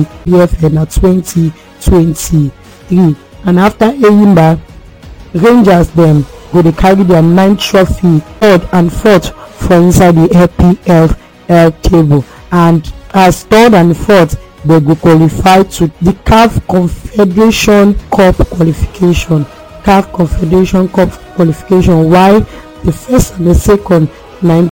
EFL na 2023. And after Enyimba, Rangers dem go dey carry their 9th trophy, 3rd and 4th for inside the FPL table, and as 3rd and 4th they go qualify to the CAF Confederation Cup qualification. CAF Confederation Cup qualification, while the 1st and the 2nd na